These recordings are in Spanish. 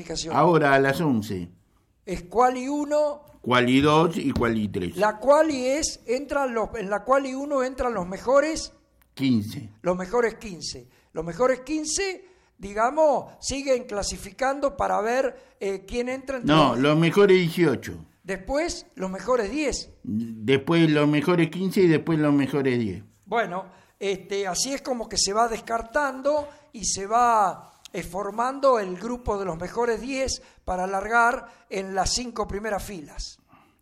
clasificación? Ahora a las 11. Es quali 1. Quali 2 y quali 3. La quali en la quali 1 entran los mejores 15. Los mejores 15. Los mejores 15, digamos, siguen clasificando para ver quién entra entre los mejores 18. Después, los mejores 10. Después los mejores 15 y después los mejores 10. Bueno, así es como que se va descartando y se va formando el grupo de los mejores 10 para alargar en las 5 primeras filas.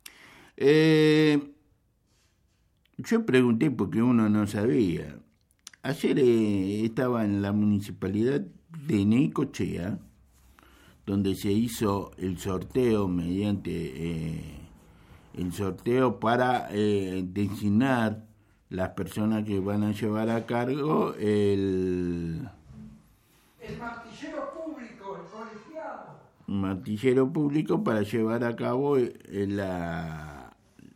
Yo pregunté porque uno no sabía. Ayer estaba en la municipalidad de Necochea, donde se hizo el sorteo para designar las personas que van a llevar a cargo el martillero público, el colegiado. Martillero público para llevar a cabo la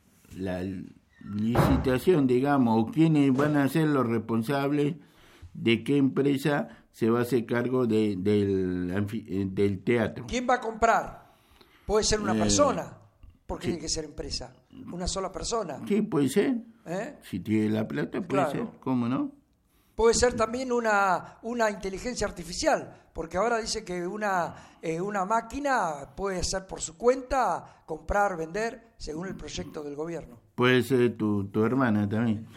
licitación, digamos, o quiénes van a ser los responsables de qué empresa se va a hacer cargo del teatro. ¿Quién va a comprar? Puede ser una persona, porque sí. Tiene que ser empresa. Una sola persona. Sí, puede ser. Si tiene la plata, puede ser. ¿Cómo no? Puede ser también una inteligencia artificial, porque ahora dice que una máquina puede ser por su cuenta, comprar, vender, según el proyecto del gobierno. Puede ser tu hermana también.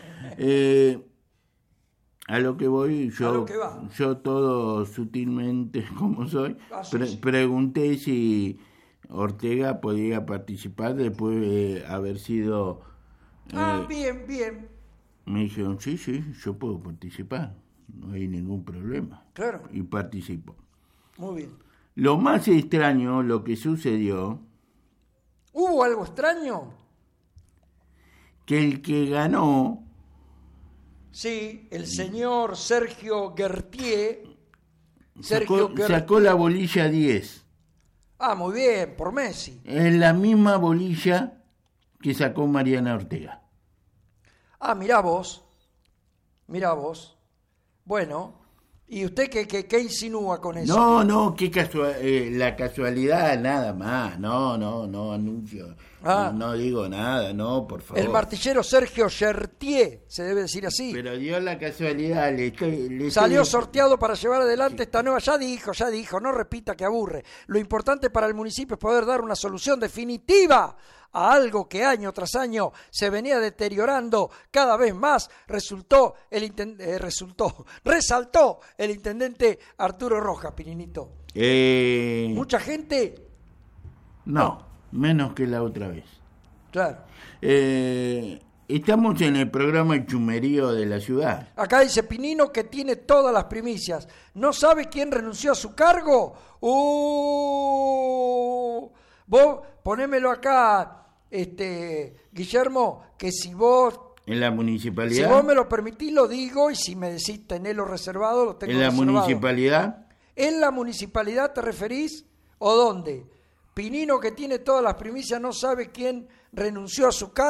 A lo que voy, yo todo sutilmente como soy, pregunté si Ortega podía participar después de haber sido... bien. Me dijeron, sí, yo puedo participar, no hay ningún problema. Claro. Y participo. Muy bien. Lo más extraño, lo que sucedió... ¿Hubo algo extraño? Que el que ganó... Sí, el señor Sergio Gertier. Sacó la bolilla 10. Muy bien, por Messi. Es la misma bolilla que sacó Mariana Ortega. Mirá vos. Bueno, ¿y usted qué insinúa con eso? No, la casualidad, nada más. No anuncio. No digo nada, no, por favor. El martillero Sergio Gertier, se debe decir así. Pero dio la casualidad. Salió sorteado para llevar adelante esta nueva... Ya dijo, no repita que aburre. Lo importante para el municipio es poder dar una solución definitiva a algo que año tras año se venía deteriorando cada vez más, resaltó el intendente Arturo Rojas, Pininito. ¿Mucha gente? No, menos que la otra vez. Claro. Estamos en el programa El Chumerío de la Ciudad. Acá dice Pinino que tiene todas las primicias. ¿No sabe quién renunció a su cargo? Vos ponémelo acá, Guillermo, que si vos... ¿En la municipalidad? Si vos me lo permitís, lo digo, y si me decís tenelo reservado, lo tengo reservado. ¿En la municipalidad? ¿En la municipalidad te referís? ¿O dónde? Pinino, que tiene todas las primicias, no sabe quién renunció a su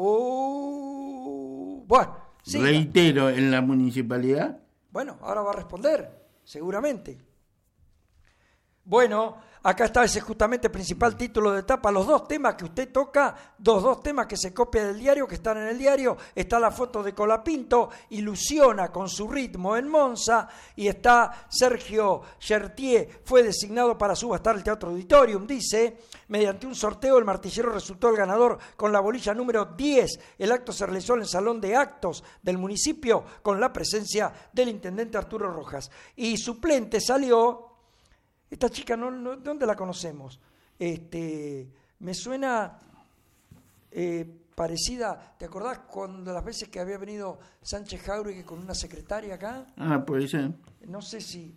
cargo. Bueno, sí. Reitero, ¿en la municipalidad? Bueno, ahora va a responder, seguramente. Bueno, acá está ese justamente principal título de tapa. Los dos temas que usted toca, dos temas que se copian del diario, que están en el diario. Está la foto de Colapinto, ilusiona con su ritmo en Monza. Y está Sergio Gertier, fue designado para subastar el Teatro Auditorium. Dice, mediante un sorteo el martillero resultó el ganador con la bolilla número 10. El acto se realizó en el salón de actos del municipio con la presencia del intendente Arturo Rojas. Y suplente salió... Esta chica, ¿dónde la conocemos? Me suena parecida. ¿Te acordás cuando las veces que había venido Sánchez Jauregui con una secretaria acá? Puede ser. No sé si,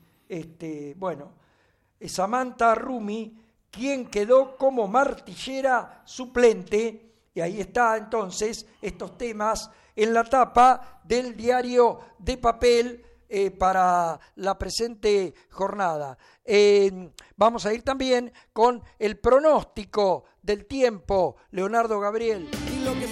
Samantha Rumi, quien quedó como martillera suplente, y ahí está entonces estos temas en la tapa del diario de papel para la presente jornada. Vamos a ir también con el pronóstico del tiempo, Leonardo Gabriel.